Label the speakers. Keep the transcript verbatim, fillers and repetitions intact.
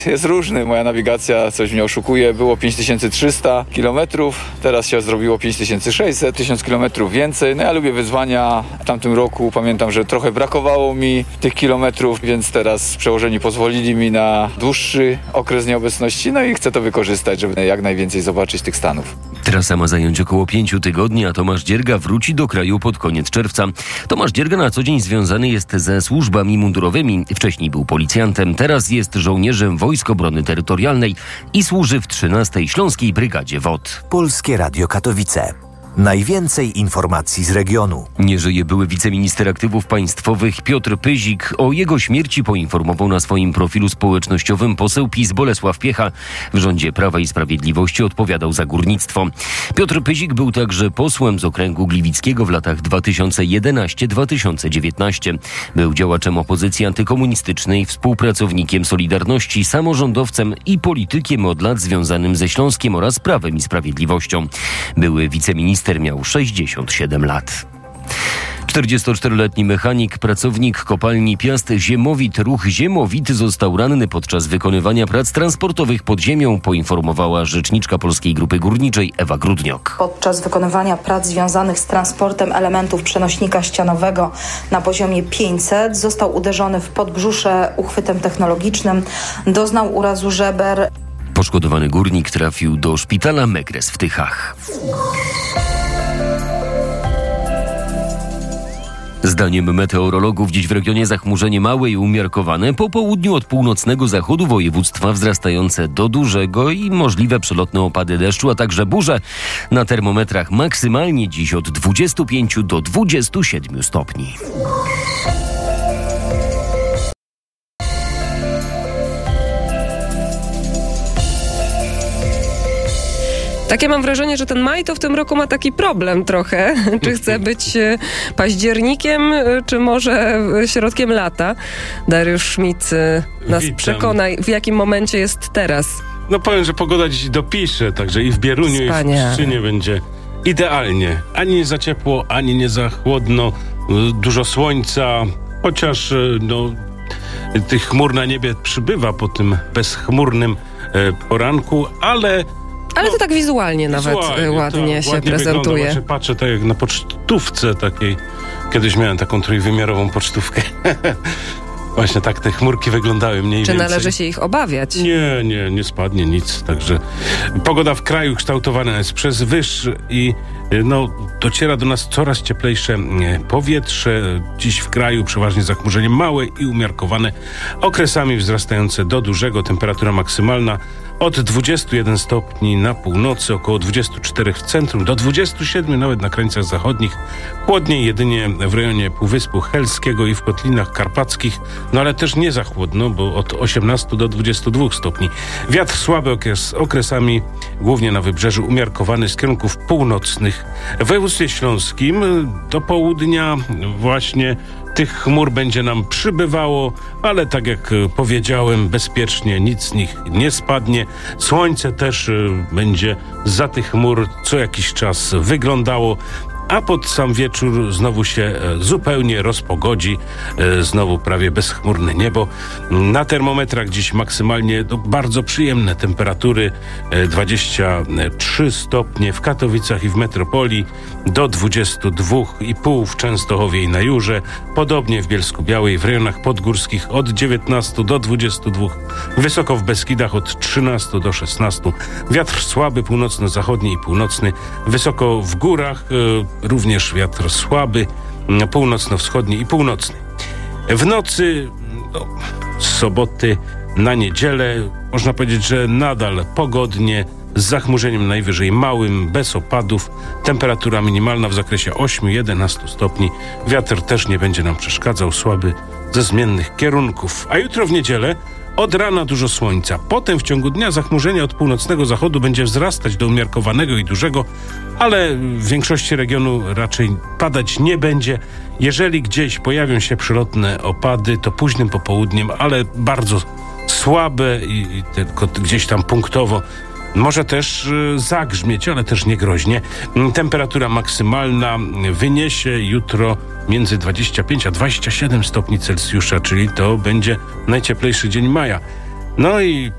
Speaker 1: Jest różny, moja nawigacja coś mnie oszukuje. Było pięć tysięcy trzysta kilometrów, teraz się zrobiło pięć tysięcy sześćset, tysiąc kilometrów więcej. No ja lubię wyzwania. W tamtym roku pamiętam, że trochę brakowało mi tych kilometrów, więc teraz przełożeni pozwolili mi na dłuższy okres nieobecności. No i chcę to wykorzystać, żeby jak najwięcej zobaczyć tych stanów.
Speaker 2: Trasa ma zająć około pięciu tygodni, a Tomasz Dzierga wróci do kraju pod koniec czerwca. Tomasz Dzierga na co dzień związany jest ze służbami mundurowymi. Wcześniej był policjantem, teraz jest żołnierzem Wojsk Obrony Terytorialnej i służy w trzynastej Śląskiej Brygadzie W O D.
Speaker 3: Polskie Radio Katowice. Najwięcej informacji z regionu.
Speaker 2: Nie żyje były wiceminister aktywów państwowych Piotr Pyzik. O jego śmierci poinformował na swoim profilu społecznościowym poseł PiS Bolesław Piecha. W rządzie Prawa i Sprawiedliwości odpowiadał za górnictwo. Piotr Pyzik był także posłem z okręgu gliwickiego w latach dwa tysiące jedenastym do dwa tysiące dziewiętnastego. Był działaczem opozycji antykomunistycznej, współpracownikiem Solidarności, samorządowcem i politykiem od lat związanym ze Śląskiem oraz Prawem i Sprawiedliwością. Były wiceminister miał sześćdziesiąt siedem lat. czterdziestoczteroletni mechanik, pracownik kopalni Piast Ziemowit Ruch Ziemowit został ranny podczas wykonywania prac transportowych pod ziemią, poinformowała rzeczniczka Polskiej Grupy Górniczej Ewa Grudniok.
Speaker 4: Podczas wykonywania prac związanych z transportem elementów przenośnika ścianowego na poziomie pięćset został uderzony w podbrzusze uchwytem technologicznym, doznał urazu żeber.
Speaker 2: Poszkodowany górnik trafił do szpitala Megres w Tychach. Zdaniem meteorologów dziś w regionie zachmurzenie małe i umiarkowane, po południu od północnego zachodu województwa wzrastające do dużego i możliwe przelotne opady deszczu, a także burze. Na termometrach maksymalnie dziś od dwudziestu pięciu do dwudziestu siedmiu stopni.
Speaker 5: Takie mam wrażenie, że ten maj to w tym roku ma taki problem trochę. Czy chce być październikiem, czy może środkiem lata? Dariusz Szmit, nas
Speaker 6: Witam.
Speaker 5: Przekonaj, w jakim momencie jest teraz.
Speaker 6: No powiem, że pogoda dziś dopisze, także i w Bieruniu,
Speaker 5: Wspaniale.
Speaker 6: i w Pszczynie będzie idealnie. Ani nie za ciepło, ani nie za chłodno. Dużo słońca, chociaż no, tych chmur na niebie przybywa po tym bezchmurnym e, poranku, ale...
Speaker 5: Ale to tak wizualnie nawet
Speaker 6: Wizualnie,
Speaker 5: ładnie
Speaker 6: to
Speaker 5: się
Speaker 6: ładnie
Speaker 5: prezentuje.
Speaker 6: Wygląda. Właśnie patrzę tak jak na pocztówce takiej. Kiedyś miałem taką trójwymiarową pocztówkę. Właśnie tak te chmurki wyglądały mniej
Speaker 5: Czy
Speaker 6: więcej.
Speaker 5: należy się ich obawiać?
Speaker 6: Nie, nie, nie spadnie nic. Także pogoda w kraju kształtowana jest przez wyż i no, dociera do nas coraz cieplejsze powietrze. Dziś w kraju przeważnie zachmurzenie małe i umiarkowane, okresami wzrastające do dużego. Temperatura maksymalna od dwudziestu jeden stopni na północy, około dwudziestu czterech w centrum, do dwudziestu siedmiu nawet na krańcach zachodnich. Chłodniej jedynie w rejonie Półwyspu Helskiego i w Kotlinach Karpackich, no ale też nie za chłodno, bo od osiemnastu do dwudziestu dwóch stopni. Wiatr słaby okres, okresami, głównie na wybrzeżu, umiarkowany z kierunków północnych. W województwie śląskim do południa właśnie tych chmur będzie nam przybywało, ale tak jak powiedziałem, bezpiecznie nic z nich nie spadnie. Słońce też y, będzie za tych chmur co jakiś czas wyglądało, a pod sam wieczór znowu się e, zupełnie rozpogodzi, e, znowu prawie bezchmurne niebo. Na termometrach dziś maksymalnie no, bardzo przyjemne temperatury, e, dwadzieścia trzy stopnie w Katowicach i w metropolii, do dwudziestu dwóch i pół w Częstochowie i na Jurze, podobnie w Bielsku-Białej, w rejonach podgórskich od dziewiętnastu do dwudziestu dwóch, wysoko w Beskidach od trzynastu do szesnastu, wiatr słaby, północno-zachodni i północny, wysoko w górach, e, również wiatr słaby, północno-wschodni i północny. W nocy no, z soboty na niedzielę można powiedzieć, że nadal pogodnie, z zachmurzeniem najwyżej małym, bez opadów. Temperatura minimalna w zakresie ośmiu do jedenastu stopni. Wiatr też nie będzie nam przeszkadzał, słaby ze zmiennych kierunków. A jutro w niedzielę od rana dużo słońca. Potem w ciągu dnia zachmurzenie od północnego zachodu będzie wzrastać do umiarkowanego i dużego, ale w większości regionu raczej padać nie będzie. Jeżeli gdzieś pojawią się przelotne opady, to późnym popołudniem, ale bardzo słabe i, i tylko gdzieś tam punktowo. Może też y, zagrzmieć, ale też nie groźnie. Temperatura maksymalna wyniesie jutro między dwadzieścia pięć a dwadzieścia siedem stopni Celsjusza, czyli to będzie najcieplejszy dzień maja. No i